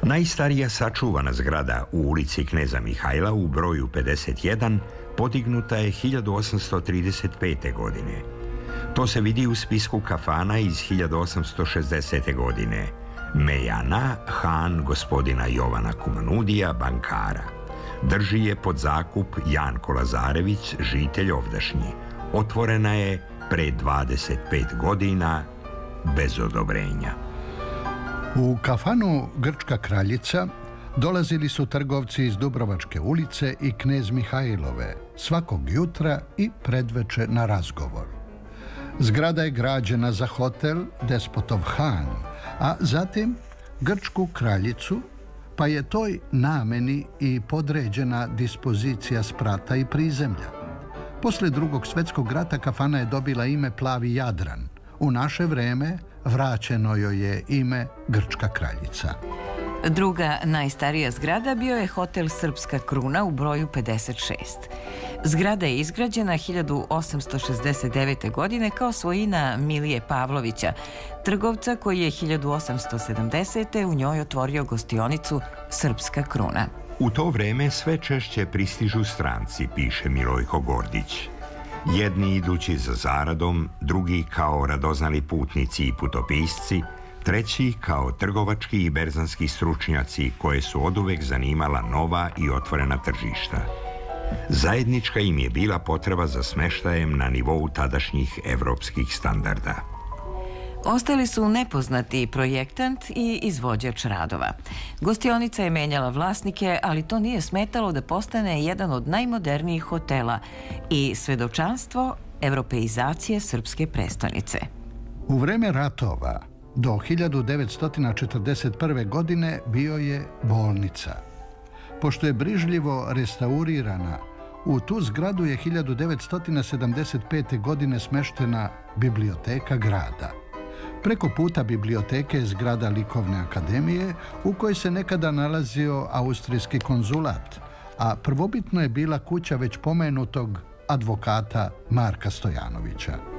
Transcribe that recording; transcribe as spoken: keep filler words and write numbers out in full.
Najstarija sačuvana zgrada u ulici Kneza Mihajla u broju pedeset jedan podignuta je hiljadu osamsto trideset pete. godine. To se vidi u spisku kafana iz hiljadu osamsto šezdesete. godine. Mejana, han gospodina Jovana Kumanudija, bankara. Drži je pod zakup Janko Lazarević, žitelj ovdašnji. Otvorena je pre dvadeset pet godina bez odobrenja. U kafanu Grčka kraljica dolazili su trgovci iz Dubrovačke ulice i Knez Mihajlove svakog jutra i predveče na razgovor. Zgrada je građena za hotel Despotov Han, a zatim Grčku kraljicu, pa je toj nameni i podređena dispozicija sprata i prizemlja. Posle Drugog svjetskog rata kafana je dobila ime Plavi Jadran. U naše vreme vraćeno joj je ime Grčka kraljica. Druga najstarija zgrada bio je hotel Srpska kruna u broju pedeset šest. Zgrada je izgrađena hiljadu osamsto šezdeset devete. godine kao svojina Milije Pavlovića, trgovca koji je hiljadu osamsto sedamdesete. u njoj otvorio gostionicu Srpska kruna. U to vreme sve češće pristižu stranci, piše Milojko Gordić. Jedni idući za zaradom, drugi kao radoznali putnici i putopisci, treći kao trgovački i berzanski stručnjaci koje su oduvek zanimala nova i otvorena tržišta. Zajednička im je bila potreba za smeštajem na nivou tadašnjih evropskih standarda. Ostali su nepoznati projektant i izvođač radova. Gostionica je menjala vlasnike, ali to nije smetalo da postane jedan od najmodernijih hotela i svedočanstvo evropeizacije srpske prestonice. U vreme ratova do hiljadu devetsto četrdeset prve. godine bio je bolnica. Pošto je brižljivo restaurirana, u tu zgradu je hiljadu devetsto sedamdeset pete. godine smeštena biblioteka grada. Preko puta biblioteke je zgrada Likovne akademije u kojoj se nekada nalazio austrijski konzulat, a prvobitno je bila kuća već pomenutog advokata Marka Stojanovića.